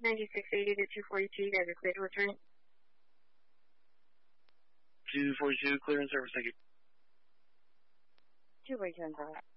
9680 to 242, you guys are clear to return. 242, clear and service, thank you. 242 in progress.